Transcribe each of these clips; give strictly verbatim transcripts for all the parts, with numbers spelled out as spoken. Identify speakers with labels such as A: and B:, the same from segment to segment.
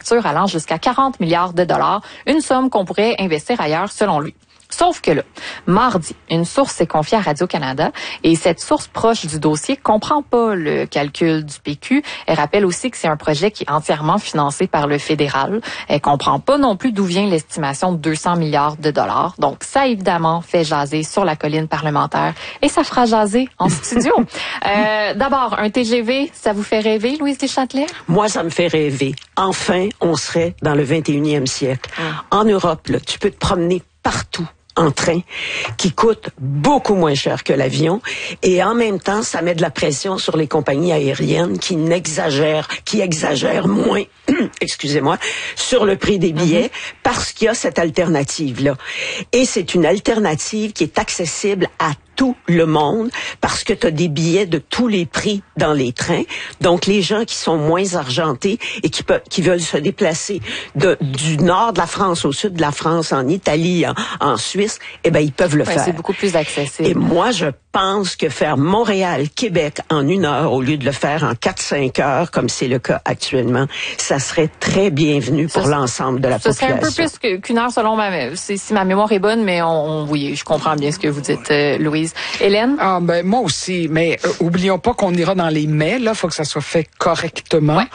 A: factures allant jusqu'à quarante milliards de dollars, une somme qu'on pourrait investir ailleurs selon lui. Sauf que là, mardi, une source s'est confiée à Radio-Canada et cette source proche du dossier comprend pas le calcul du P Q. Elle rappelle aussi que c'est un projet qui est entièrement financé par le fédéral. Elle comprend pas non plus d'où vient l'estimation de deux cents milliards de dollars. Donc, ça, évidemment, fait jaser sur la colline parlementaire et ça fera jaser en studio. Euh, d'abord, un T G V, ça vous fait rêver, Louise Deschâtelet?
B: Moi, ça me fait rêver. Enfin, on serait dans le vingt et unième siècle. Mmh. En Europe, là, tu peux te promener partout en train, qui coûte beaucoup moins cher que l'avion, et en même temps, ça met de la pression sur les compagnies aériennes qui n'exagèrent, qui exagèrent moins, excusez-moi, sur le prix des billets, mm-hmm. parce qu'il y a cette alternative-là. Et c'est une alternative qui est accessible à tout le monde, parce que tu as des billets de tous les prix dans les trains. Donc, les gens qui sont moins argentés et qui peuvent, qui veulent se déplacer de, du nord de la France au sud de la France, en Italie, en, en Suisse, eh ben, ils peuvent le
A: ouais,
B: faire.
A: C'est beaucoup plus accessible.
B: Et moi, je pense que faire Montréal-Québec en une heure au lieu de le faire en quatre cinq heures, comme c'est le cas actuellement, ça serait très bienvenu pour ça, l'ensemble de la
A: ça
B: population.
A: Ça serait un peu plus qu'une heure selon ma, si ma mémoire est bonne, mais on, on oui, je comprends bien ce que vous dites, euh, Louise. Hélène?
C: Ah, ben, moi aussi, mais euh, oublions pas qu'on ira dans les mais, là, faut que ça soit fait correctement, ouais.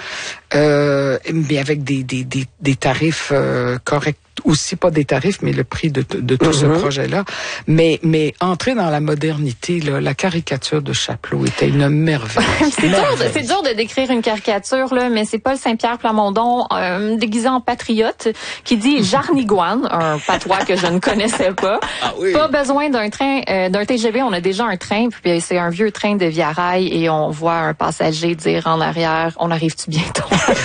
C: euh, mais avec des, des, des, des tarifs euh, corrects. Aussi pas des tarifs, mais le prix de, de, de tout mm-hmm. ce projet-là. Mais, mais entrer dans la modernité, là, la caricature de Chapelot était une merveille.
A: c'est, dur, c'est dur de décrire une caricature, là, mais c'est Paul Saint-Pierre Plamondon, euh, déguisé en patriote, qui dit Jarnigoine, un patois que je ne connaissais pas. Ah oui. Pas besoin d'un train, euh, d'un T G V, on a déjà un train, puis c'est un vieux train de Via Rail, et on voit un passager dire en arrière, on arrive-tu bientôt?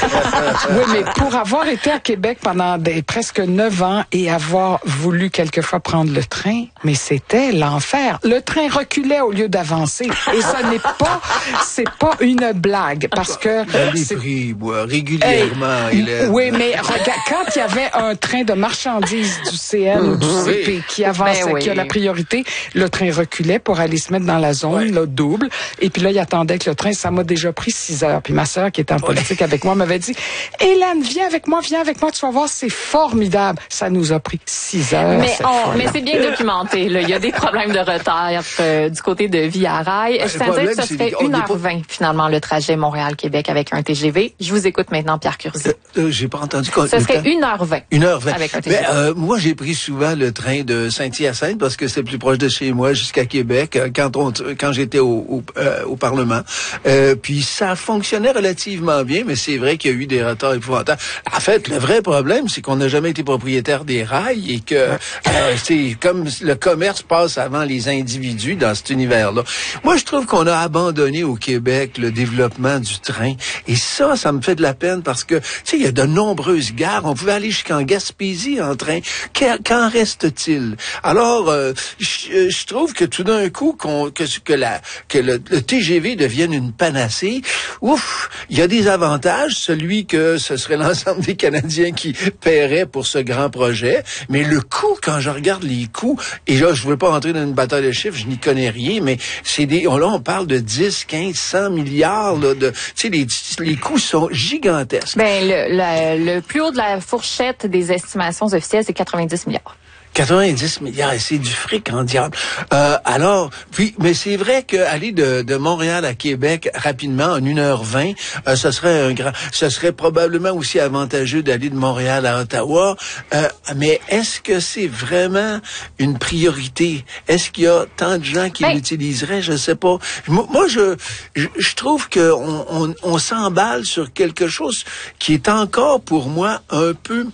C: Oui, mais pour avoir été à Québec pendant des, presque neuf ans et avoir voulu quelquefois prendre le train, mais c'était l'enfer. Le train reculait au lieu d'avancer. Et ça n'est pas, c'est pas une blague, parce que...
D: Les prix, moi, régulièrement. Hey, il est...
C: Oui, mais regarde, quand il y avait un train de marchandises du C N ou du C P oui. qui avançait, ben oui. qui a la priorité, le train reculait pour aller se mettre dans la zone, ouais. là, double. Et puis là, il attendait que le train, ça m'a déjà pris six heures. Puis ma sœur, qui était en politique ouais. avec moi, m'avait dit, Hélène, viens avec moi, viens avec moi, tu vas voir, c'est formidable. Ça nous a pris six heures.
A: Mais, on, mais c'est bien documenté. Là. Il y a des problèmes de retard euh, du côté de Via Rail. Je tiens à dire que ce serait une heure vingt finalement le trajet Montréal-Québec avec un T G V. Je vous écoute maintenant, Pierre Curzi.
D: Euh, euh, j'ai pas entendu quoi.
A: Ce serait une heure vingt.
D: Une heure vingt.
A: Avec un T G V.
D: Mais, euh, moi, j'ai pris souvent le train de Saint-Hyacinthe parce que c'est plus proche de chez moi jusqu'à Québec quand on quand j'étais au, au, euh, au Parlement. Euh, puis ça fonctionnait relativement bien, mais c'est vrai qu'il y a eu des retards épouvantables. En fait, le vrai problème, c'est qu'on n'a jamais été propriétaire des rails et que euh, c'est comme le commerce passe avant les individus dans cet univers-là. Moi, je trouve qu'on a abandonné au Québec le développement du train et ça, ça me fait de la peine parce que, tu sais, il y a de nombreuses gares. On pouvait aller jusqu'en Gaspésie en train. Qu'en reste-t-il? Alors, euh, je, je trouve que tout d'un coup, qu'on, que, que, la, que le, le T G V devienne une panacée, ouf, il y a des avantages. Celui que ce serait l'ensemble des Canadiens qui paieraient pour ce grand projet. Mais le coût, quand je regarde les coûts, et là, je ne veux pas rentrer dans une bataille de chiffres, je n'y connais rien, mais c'est des, là, on parle de dix, quinze, cent milliards, là, de, tu sais, les, les coûts sont gigantesques.
A: Ben, le, le, le plus haut de la fourchette des estimations officielles, c'est quatre-vingt-dix milliards.
D: quatre-vingt-dix milliards, c'est du fric en diable. Euh, alors, puis, mais c'est vrai qu'aller de, de Montréal à Québec rapidement en une heure vingt, euh, ce serait un grand, ce serait probablement aussi avantageux d'aller de Montréal à Ottawa. Euh, mais est-ce que c'est vraiment une priorité? Est-ce qu'il y a tant de gens qui hey. l'utiliseraient? Je sais pas. Moi, je, je, je trouve que on, on, on s'emballe sur quelque chose qui est encore pour moi un peu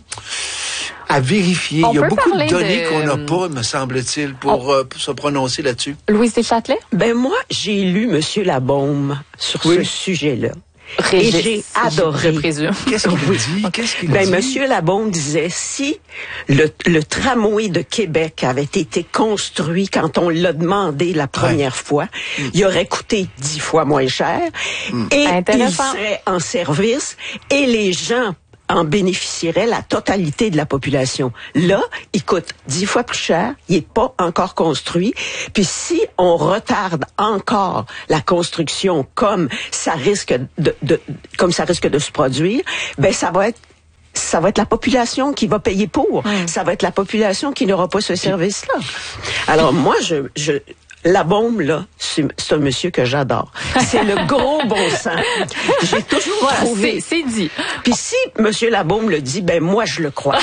D: à vérifier.
A: On
D: Il y a beaucoup de données
A: de...
D: qu'on n'a pas, me semble-t-il, pour, on... euh, pour se prononcer là-dessus.
A: Louise Deschâtelet?
B: Ben moi, j'ai lu Monsieur Labaume sur oui. ce sujet-là.
A: Régis,
B: et j'ai adoré.
A: Je présume.
D: Qu'est-ce qu'il oui. dit? Qu'est-ce qu'il
B: ben,
D: dit?
B: Monsieur Labaume disait, si le, le tramway de Québec avait été construit quand on l'a demandé la première ouais. fois, mm. il aurait coûté dix fois moins cher mm. et il serait en service et les gens en bénéficierait la totalité de la population. Là, il coûte dix fois plus cher, il est pas encore construit. Puis si on retarde encore la construction comme ça risque de, de comme ça risque de se produire, ben ça va être ça va être la population qui va payer pour. Mmh. Ça va être la population qui n'aura pas ce service-là. Alors moi, je... je La bombe, là, c'est un monsieur que j'adore. C'est le gros bon sens. J'ai toujours voilà, trouvé...
A: C'est dit.
B: Puis si monsieur Labaume le dit, ben moi, je le crois.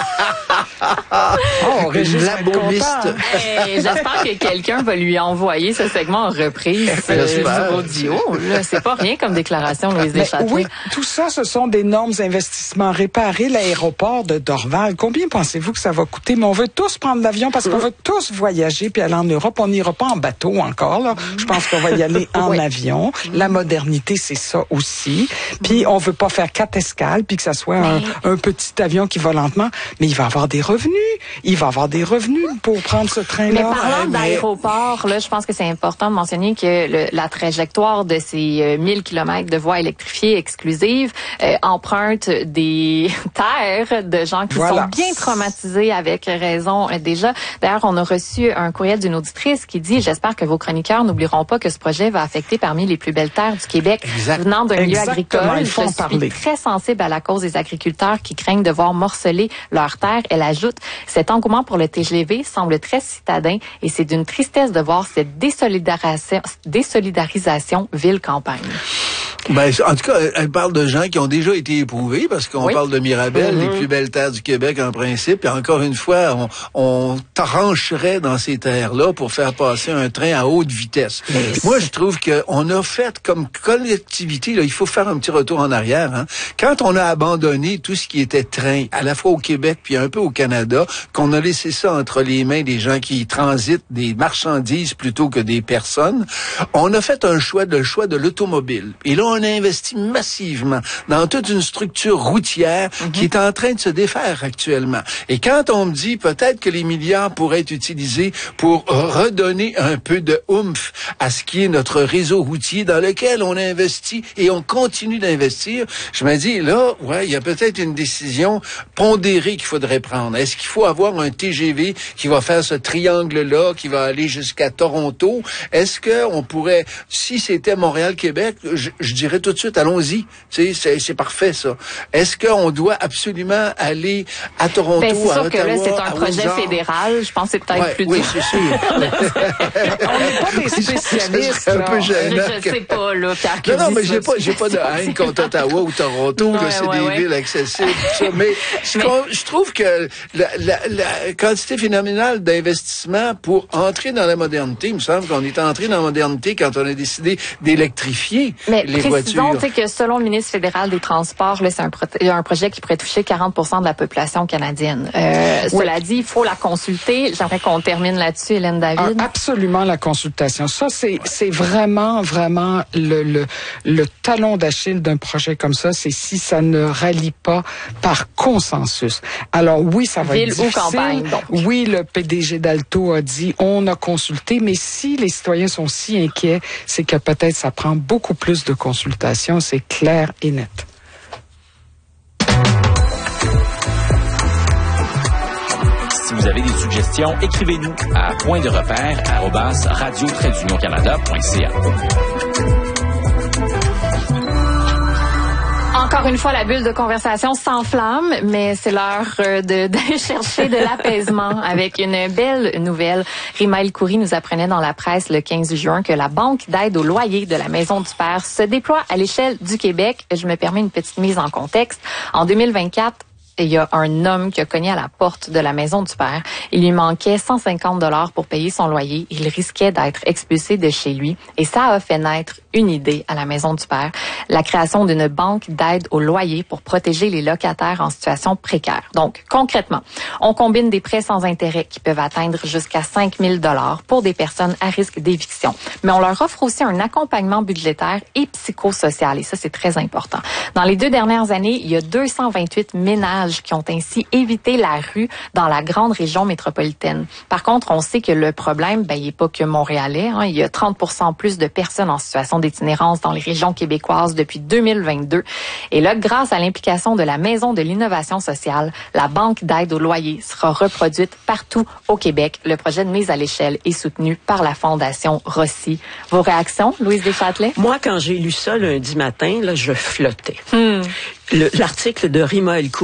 C: Oh, Régis la bombiste.
A: Hey, j'espère que quelqu'un va lui envoyer ce segment en reprise euh, sur audio. Là, c'est pas rien comme déclaration, Louise Deschâtelet.
C: Oui, tout ça, ce sont d'énormes investissements. Réparer l'aéroport de Dorval, combien pensez-vous que ça va coûter? Mais on veut tous prendre l'avion parce qu'on veut tous voyager puis aller en Europe. On n'ira pas en bateau encore, là. Je pense qu'on va y aller en oui. avion. La modernité, c'est ça aussi. Puis on veut pas faire quatre escales puis que ça soit un, un petit avion qui va lentement. Mais il va avoir des revenus. Il va avoir des revenus pour prendre ce train-là.
A: Mais parlant euh, d'aéroport, là, je pense que c'est important de mentionner que le, la trajectoire de ces euh, mille kilomètres de voies électrifiées exclusives euh, emprunte des terres de gens qui voilà. sont bien traumatisés avec raison euh, déjà. D'ailleurs, on a reçu un courriel d'une auditrice qui dit « J'espère que vos chroniqueurs n'oublieront pas que ce projet va affecter parmi les plus belles terres du Québec exact. venant d'un milieu agricole.
C: Il faut
A: Je
C: en parler.
A: suis très sensible à la cause des agriculteurs qui craignent de voir morceler leurs terres. » Elle ajoute « Cet engouement pour le T G V semble très citadin et c'est d'une tristesse de voir cette désolidarisation, désolidarisation ville-campagne. »
D: Ben, en tout cas, elle parle de gens qui ont déjà été éprouvés, parce qu'on oui. parle de Mirabel, mm-hmm. les plus belles terres du Québec en principe, et encore une fois, on, on trancherait dans ces terres-là pour faire passer un train à haute vitesse. Yes. Moi, je trouve qu'on a fait comme collectivité, là, il faut faire un petit retour en arrière. Hein. Quand on a abandonné tout ce qui était train, à la fois au Québec puis un peu au Canada, qu'on a laissé ça entre les mains des gens qui transitent des marchandises plutôt que des personnes, on a fait un choix, le choix de l'automobile. Et là, on a investi massivement dans toute une structure routière mm-hmm. qui est en train de se défaire actuellement. Et quand on me dit peut-être que les milliards pourraient être utilisés pour redonner un peu de oomph à ce qui est notre réseau routier dans lequel on a investi et on continue d'investir, je me dis là, ouais, il y a peut-être une décision pondérée qu'il faudrait prendre. Est-ce qu'il faut avoir un T G V qui va faire ce triangle-là, qui va aller jusqu'à Toronto? Est-ce que on pourrait, si c'était Montréal-Québec, je, je dirais tout de suite, allons-y. C'est, c'est, c'est parfait, ça. Est-ce qu'on doit absolument aller à Toronto,
A: ben, c'est
D: à
A: sûr
D: Ottawa,
A: que là, c'est un projet fédéral. Je pense que c'est peut-être
D: ouais,
A: plus
D: oui,
A: dur.
D: c'est sûr.
C: On n'est pas des spécialistes.
D: C'est un peu gênant.
A: Je, je sais pas, là, Pierre.
D: Non, non, mais j'ai pas, j'ai pas de haine contre Ottawa ou Toronto. Ouais, là, c'est ouais, des ouais. villes accessibles. Ça. Mais, je, mais je trouve que la, la, la quantité phénoménale d'investissement pour entrer dans la modernité, il me semble qu'on est entré dans la modernité quand on a décidé d'électrifier
A: mais
D: les voitures.
A: C'est que selon le ministre fédéral des Transports, là, c'est un, pro- un projet qui pourrait toucher quarante pour cent de la population canadienne. Euh, oui. Cela dit, il faut la consulter. J'aimerais qu'on termine là-dessus, Hélène David.
C: Ah, absolument la consultation. Ça, c'est, c'est vraiment, vraiment le, le, le talon d'Achille d'un projet comme ça. C'est si ça ne rallie pas par consensus. Alors oui, ça va
A: Ville
C: être difficile.
A: Ou campagne, donc.
C: Oui, le P D G d'Alto a dit on a consulté, mais si les citoyens sont si inquiets, c'est que peut-être ça prend beaucoup plus de consultations. C'est clair et net.
E: Si vous avez des suggestions, écrivez-nous à point de repère arobase radio trait d'union canada point c a.
A: Encore une fois, la bulle de conversation s'enflamme, mais c'est l'heure de, d'aller chercher de l'apaisement avec une belle nouvelle. Rima El Khoury nous apprenait dans la presse le quinze juin que la banque d'aide au loyer de la Maison du Père se déploie à l'échelle du Québec. Je me permets une petite mise en contexte. En deux mille vingt-quatre, il y a un homme qui a cogné à la porte de la Maison du Père. Il lui manquait cent cinquante dollars pour payer son loyer. Il risquait d'être expulsé de chez lui. Et ça a fait naître une idée à la Maison du Père, la création d'une banque d'aide au loyer pour protéger les locataires en situation précaire. Donc, concrètement, on combine des prêts sans intérêt qui peuvent atteindre jusqu'à cinq mille dollars pour des personnes à risque d'éviction. Mais on leur offre aussi un accompagnement budgétaire et psychosocial. Et ça, c'est très important. Dans les deux dernières années, il y a deux cent vingt-huit ménages qui ont ainsi évité la rue dans la grande région métropolitaine. Par contre, on sait que le problème, ben, il n'est pas que montréalais. Hein. Il y a trente pour cent plus de personnes en situation d'itinérance dans les régions québécoises depuis deux mille vingt-deux. Et là, grâce à l'implication de la Maison de l'innovation sociale, la banque d'aide au loyer sera reproduite partout au Québec. Le projet de mise à l'échelle est soutenu par la Fondation Rossi. Vos réactions, Louise Deschâtelet?
B: Moi, quand j'ai lu ça lundi matin, là, je flottais.
A: Hmm.
B: Le, l'article de Rima El Khoury